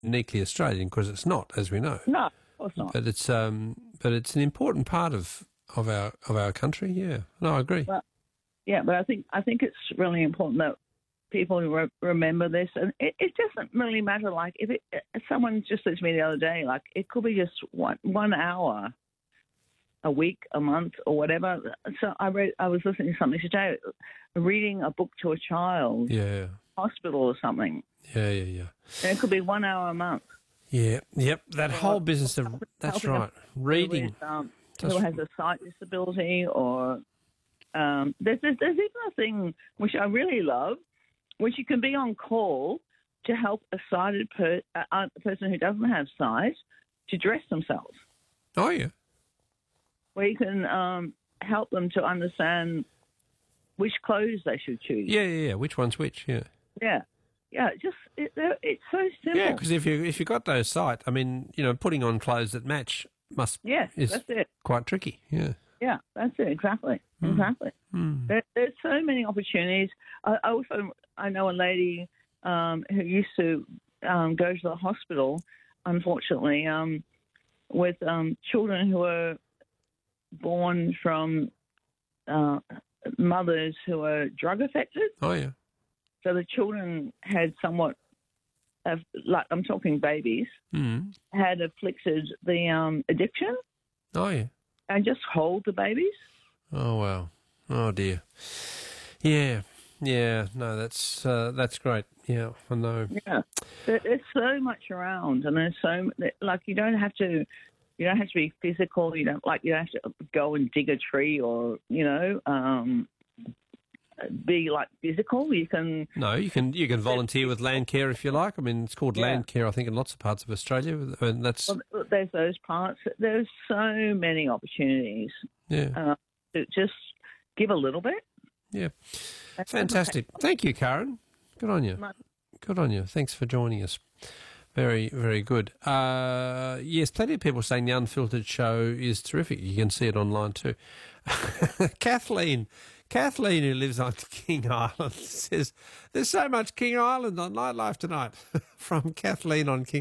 uniquely Australian, because it's not, as we know. No, of course not. But it's an important part of our country. Yeah, no, I agree. But I think it's really important that people remember this, and it doesn't really matter. Like if someone just said to me the other day, like it could be just 1 hour a week, a month, or whatever. So I was listening to something today, reading a book to a child, hospital or something. Yeah. And it could be 1 hour a month. Yeah, yep. That whole business of that's right. Reading. Who has a sight disability, or there's even a thing which I really love, which you can be on call to help a sighted person who doesn't have sight to dress themselves. Oh yeah. Where you can help them to understand which clothes they should choose. Yeah. Which one's which? Yeah. Yeah. It's so simple. Yeah, because if you got those sight, I mean, putting on clothes that match is that's it. Quite tricky. Yeah. Yeah, that's it. Exactly. Exactly. There's so many opportunities. I know a lady who used to go to the hospital, unfortunately, with children who were born from mothers who were drug affected. Oh yeah. So the children had somewhat of, like I'm talking babies, had afflicted the addiction. Oh yeah. And just hold the babies. Oh wow. Oh dear. Yeah. No, that's great. Yeah, I know. Yeah, there's so much around, and there's you don't have to be physical. You don't have to go and dig a tree or be like physical. You can volunteer with Landcare if you like. I mean, it's called Landcare, I think, in lots of parts of Australia, and that's there's those parts. There's so many opportunities. Yeah, to just give a little bit. Yeah, fantastic. Thank you, Karen. Good on you. Good on you. Thanks for joining us. Very, very good. Yes, plenty of people saying the Unfiltered show is terrific. You can see it online too. Kathleen, who lives on King Island, says, there's so much King Island on Nightlife tonight. From Kathleen on King